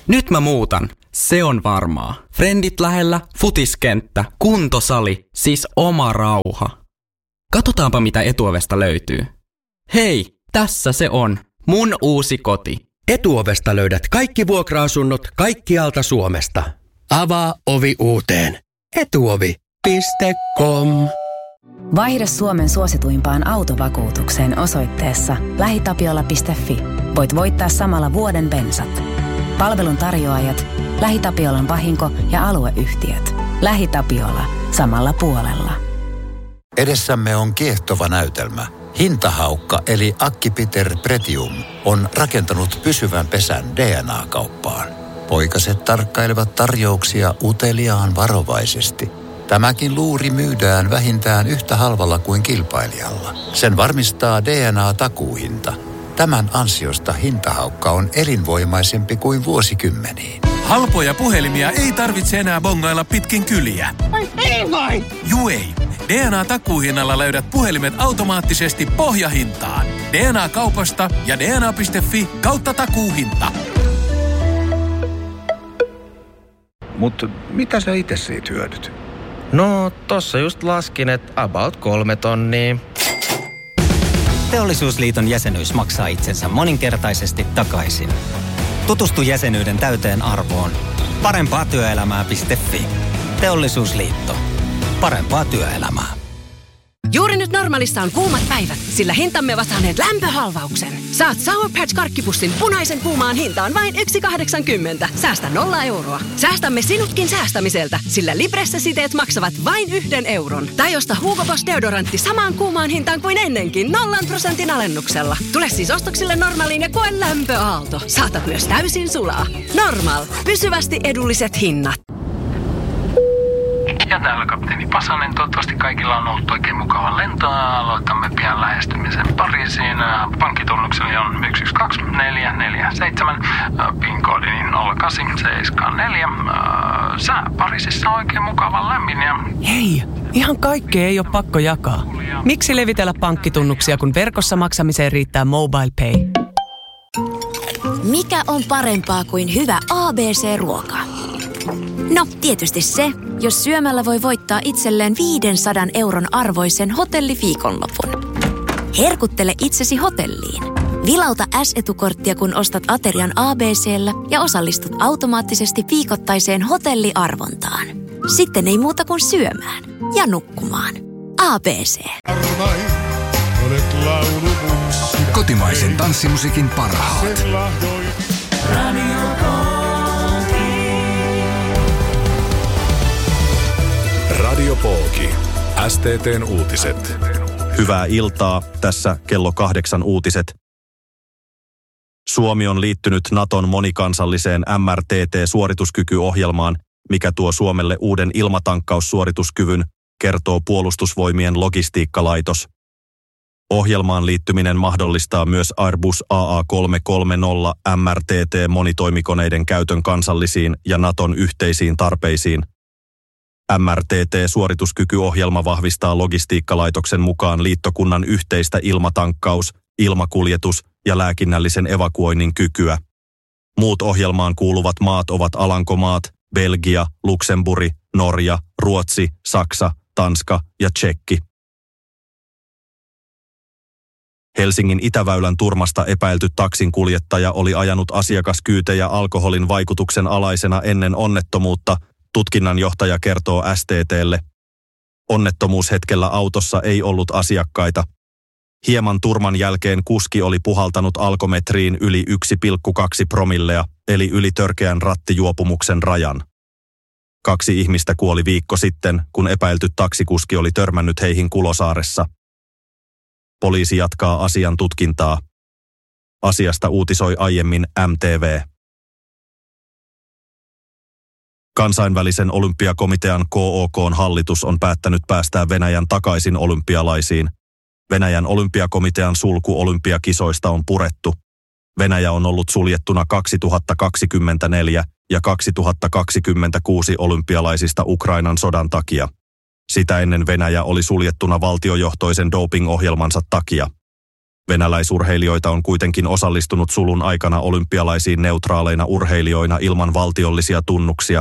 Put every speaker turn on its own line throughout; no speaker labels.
Nyt mä muutan. Se on varmaa. Frendit lähellä, futiskenttä, kuntosali, siis oma rauha. Katsotaanpa mitä Etuovesta löytyy. Hei, tässä se on. Mun uusi koti.
Etuovesta löydät kaikki vuokra-asunnot kaikkialta Suomesta. Avaa ovi uuteen. Etuovi.com.
Vaihda Suomen suosituimpaan autovakuutukseen osoitteessa lähitapiola.fi. Voit voittaa samalla vuoden bensat. Palvelun tarjoajat, LähiTapiolan vahinko- ja alueyhtiöt. LähiTapiola. Samalla puolella.
Edessämme on kiehtova näytelmä. Hintahaukka eli Akki-Peter Pretium on rakentanut pysyvän pesän DNA-kauppaan. Poikaset tarkkailevat tarjouksia uteliaan varovaisesti. Tämäkin luuri myydään vähintään yhtä halvalla kuin kilpailijalla. Sen varmistaa DNA-takuuhinta. Tämän ansiosta hintahaukka on elinvoimaisempi kuin vuosikymmeniin.
Halpoja puhelimia ei tarvitse enää bongailla pitkin kyliä. Juu ei. DNA-takuuhinnalla löydät puhelimet automaattisesti pohjahintaan. DNA-kaupasta ja dna.fi/takuuhinta.
Mutta mitä sä itse siitä hyödyt?
No, tossa just laskin, että about 3 tonnia.
Teollisuusliiton jäsenyys maksaa itsensä moninkertaisesti takaisin. Tutustu jäsenyyden täyteen arvoon. Parempaatyöelämää.fi. Teollisuusliitto. Parempaa työelämää.
Juuri nyt Normaalissa on kuumat päivät, sillä hintamme ovat saaneet lämpöhalvauksen. Saat Sour Patch -karkkipussin punaisen kuumaan hintaan vain 1,80. Säästä 0 euroa. Säästämme sinutkin säästämiseltä, sillä Libresse-siteet maksavat vain 1 euron. Tai osta Hugo Boss deodorantti samaan kuumaan hintaan kuin ennenkin 0% alennuksella. Tule siis ostoksille Normaaliin ja koe lämpöaalto. Saatat myös täysin sulaa. Normaal. Pysyvästi edulliset hinnat.
Ja täällä kapteeni Pasanen. Toivottavasti kaikilla on ollut oikein mukava lento. Aloitamme pian lähestymisen Pariisiin. Pankkitunnukseni on 112-447. PIN-koodini 0874. Sää Pariisissa on oikein mukava lämmin.
Hei, ihan kaikkea ei ole pakko jakaa. Miksi levitellä pankkitunnuksia, kun verkossa maksamiseen riittää MobilePay?
Mikä on parempaa kuin hyvä ABC-ruoka? No, tietysti se, jos syömällä voi voittaa itselleen 500 euron arvoisen hotelliviikonlopun. Herkuttele itsesi hotelliin. Vilauta S-etukorttia, kun ostat aterian ABC:llä ja osallistut automaattisesti viikoittaiseen hotelliarvontaan. Sitten ei muuta kuin syömään ja nukkumaan. ABC.
Kotimaisen tanssimusiikin parhaat.
Radio Pooki. STT:n uutiset.
Hyvää iltaa. Tässä kello 8 uutiset. Suomi on liittynyt Naton monikansalliseen MRTT-suorituskykyohjelmaan, mikä tuo Suomelle uuden ilmatankkaussuorituskyvyn, kertoo Puolustusvoimien logistiikkalaitos. Ohjelmaan liittyminen mahdollistaa myös Airbus AA330 MRTT-monitoimikoneiden käytön kansallisiin ja Naton yhteisiin tarpeisiin. MRTT-suorituskykyohjelma vahvistaa logistiikkalaitoksen mukaan liittokunnan yhteistä ilmatankkaus, ilmakuljetus ja lääkinnällisen evakuoinnin kykyä. Muut ohjelmaan kuuluvat maat ovat Alankomaat, Belgia, Luxemburg, Norja, Ruotsi, Saksa, Tanska ja Tšekki. Helsingin Itäväylän Turmasta epäilty taksinkuljettaja oli ajanut asiakaskyytejä alkoholin vaikutuksen alaisena ennen onnettomuutta, tutkinnanjohtaja kertoo STT:lle. Onnettomuushetkellä autossa ei ollut asiakkaita. Hieman turman jälkeen kuski oli puhaltanut alkometriin yli 1,2 promillea, eli yli törkeän rattijuopumuksen rajan. 2 ihmistä kuoli viikko sitten, kun epäilty taksikuski oli törmännyt heihin Kulosaaressa. Poliisi jatkaa asian tutkintaa. Asiasta uutisoi aiemmin MTV. Kansainvälisen olympiakomitean KOK:n hallitus on päättänyt päästää Venäjän takaisin olympialaisiin. Venäjän olympiakomitean sulku olympiakisoista on purettu. Venäjä on ollut suljettuna 2024 ja 2026 olympialaisista Ukrainan sodan takia. Sitä ennen Venäjä oli suljettuna valtiojohtoisen doping-ohjelmansa takia. Venäläisurheilijoita on kuitenkin osallistunut sulun aikana olympialaisiin neutraaleina urheilijoina ilman valtiollisia tunnuksia.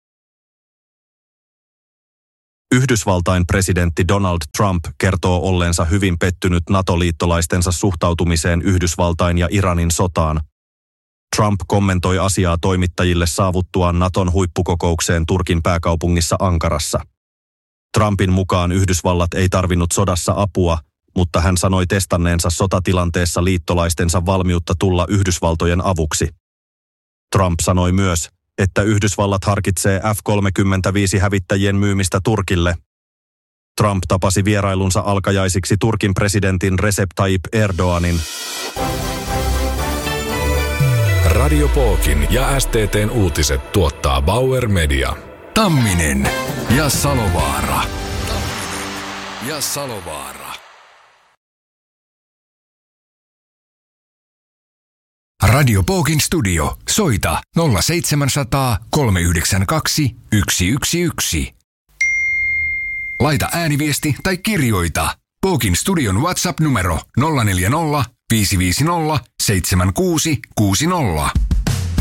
Yhdysvaltain presidentti Donald Trump kertoo olleensa hyvin pettynyt NATO-liittolaistensa suhtautumiseen Yhdysvaltain ja Iranin sotaan. Trump kommentoi asiaa toimittajille saavuttuaan Naton huippukokoukseen Turkin pääkaupungissa Ankarassa. Trumpin mukaan Yhdysvallat ei tarvinnut sodassa apua, mutta hän sanoi testanneensa sotatilanteessa liittolaistensa valmiutta tulla Yhdysvaltojen avuksi. Trump sanoi myös, että Yhdysvallat harkitsee F-35-hävittäjien myymistä Turkille. Trump tapasi vierailunsa alkajaisiksi Turkin presidentin Recep Tayyip Erdoğanin.
Radio Pookin ja STT:n uutiset tuottaa Bauer Media.
Tamminen ja Salovaara. Radio Pookin studio. Soita 0700 392 111. Laita ääniviesti tai kirjoita. Pookin studion WhatsApp-numero 040 550 7660.